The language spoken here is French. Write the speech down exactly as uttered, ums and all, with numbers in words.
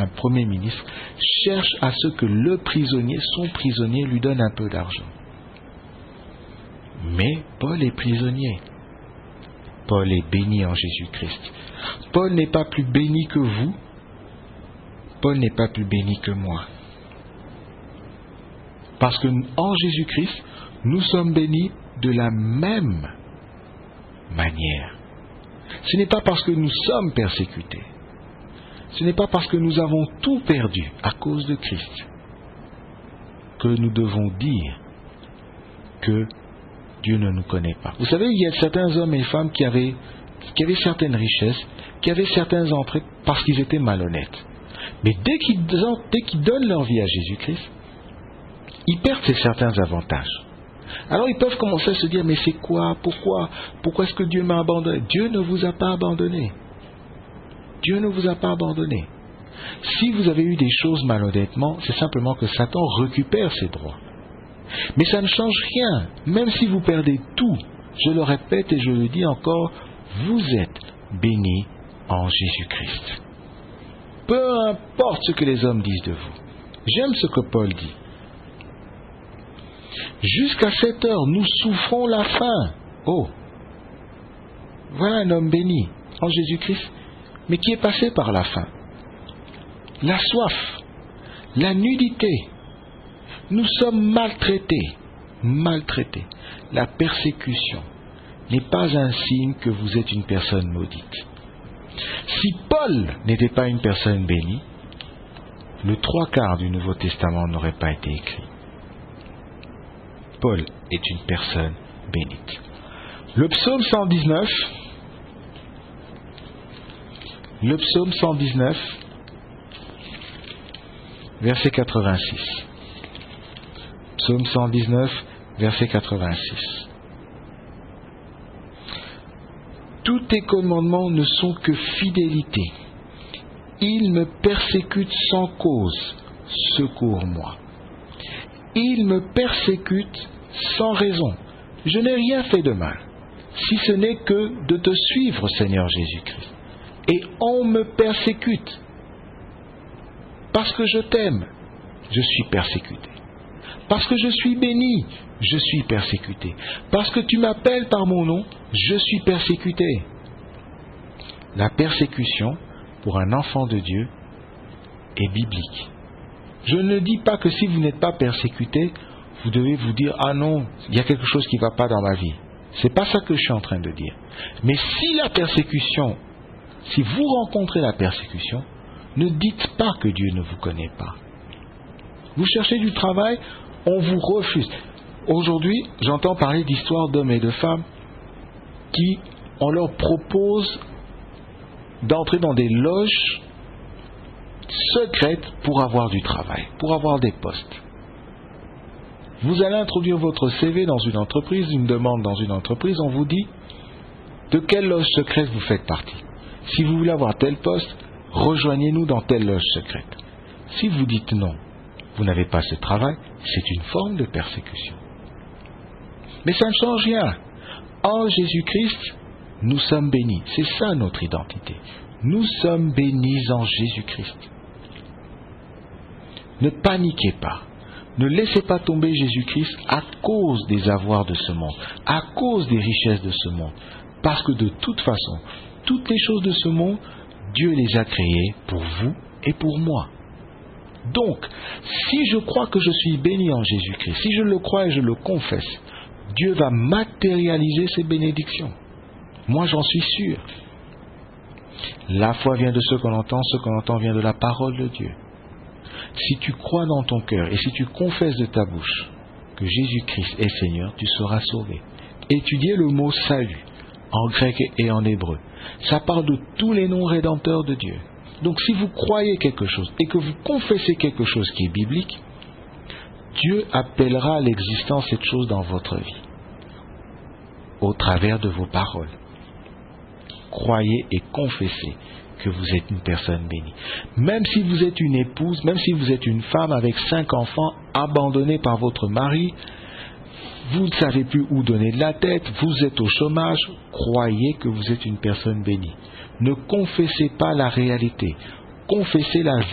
un premier ministre, cherche à ce que le prisonnier, son prisonnier, lui donne un peu d'argent. Mais Paul est prisonnier. Paul est béni en Jésus-Christ. Paul n'est pas plus béni que vous. Paul n'est pas plus béni que moi. Parce que en Jésus-Christ, nous sommes bénis de la même manière. Ce n'est pas parce que nous sommes persécutés. Ce n'est pas parce que nous avons tout perdu à cause de Christ que nous devons dire que Dieu ne nous connaît pas. Vous savez, il y a certains hommes et femmes qui avaient, qui avaient certaines richesses, qui avaient certains entrées parce qu'ils étaient malhonnêtes. Mais dès qu'ils, dès qu'ils donnent leur vie à Jésus-Christ, ils perdent ces certains avantages. Alors ils peuvent commencer à se dire, mais c'est quoi? Pourquoi? Pourquoi est-ce que Dieu m'a abandonné? Dieu ne vous a pas abandonné. Dieu ne vous a pas abandonné. Si vous avez eu des choses malhonnêtement, c'est simplement que Satan récupère ses droits. Mais ça ne change rien. Même si vous perdez tout, je le répète et je le dis encore, vous êtes bénis en Jésus-Christ. Peu importe ce que les hommes disent de vous. J'aime ce que Paul dit. Jusqu'à cette heure, nous souffrons la faim. Oh, voilà un homme béni en Jésus-Christ, mais qui est passé par la faim. La soif, la nudité. Nous sommes maltraités, maltraités. La persécution n'est pas un signe que vous êtes une personne maudite. Si Paul n'était pas une personne bénie, le trois quarts du Nouveau Testament n'aurait pas été écrit. Paul est une personne bénite. Le psaume cent dix-neuf, le psaume cent dix-neuf, verset quatre-vingt-six. Psaume cent dix-neuf, verset quatre-vingt-six. Tous tes commandements ne sont que fidélité. Ils me persécutent sans cause. Secours-moi. Ils me persécutent sans raison. Je n'ai rien fait de mal, si ce n'est que de te suivre, Seigneur Jésus-Christ. Et on me persécute. Parce que je t'aime, je suis persécuté. Parce que je suis béni, je suis persécuté. Parce que tu m'appelles par mon nom, je suis persécuté. La persécution, pour un enfant de Dieu, est biblique. Je ne dis pas que si vous n'êtes pas persécuté, vous devez vous dire « Ah non, il y a quelque chose qui ne va pas dans ma vie ». Ce n'est pas ça que je suis en train de dire. Mais si la persécution, si vous rencontrez la persécution, ne dites pas que Dieu ne vous connaît pas. Vous cherchez du travail, on vous refuse. Aujourd'hui, j'entends parler d'histoires d'hommes et de femmes qui, on leur propose d'entrer dans des loges secrètes pour avoir du travail, pour avoir des postes. Vous allez introduire votre C V dans une entreprise, une demande dans une entreprise, on vous dit de quelle loge secrète vous faites partie. Si vous voulez avoir tel poste, rejoignez-nous dans telle loge secrète. Si vous dites non, vous n'avez pas ce travail, c'est une forme de persécution. Mais ça ne change rien. En Jésus-Christ, nous sommes bénis. C'est ça notre identité. Nous sommes bénis en Jésus-Christ. Ne paniquez pas. Ne laissez pas tomber Jésus-Christ à cause des avoirs de ce monde, à cause des richesses de ce monde. Parce que de toute façon, toutes les choses de ce monde, Dieu les a créées pour vous et pour moi. Donc, si je crois que je suis béni en Jésus-Christ, si je le crois et je le confesse, Dieu va matérialiser ses bénédictions. Moi, j'en suis sûr. La foi vient de ce qu'on entend, ce qu'on entend vient de la parole de Dieu. Si tu crois dans ton cœur et si tu confesses de ta bouche que Jésus-Christ est Seigneur, tu seras sauvé. Étudiez le mot salut en grec et en hébreu. Ça parle de tous les noms rédempteurs de Dieu. Donc si vous croyez quelque chose et que vous confessez quelque chose qui est biblique, Dieu appellera à l'existence cette chose dans votre vie, au travers de vos paroles. Croyez et confessez que vous êtes une personne bénie. Même si vous êtes une épouse, même si vous êtes une femme avec cinq enfants abandonnés par votre mari, vous ne savez plus où donner de la tête, vous êtes au chômage, croyez que vous êtes une personne bénie. Ne confessez pas la réalité, confessez la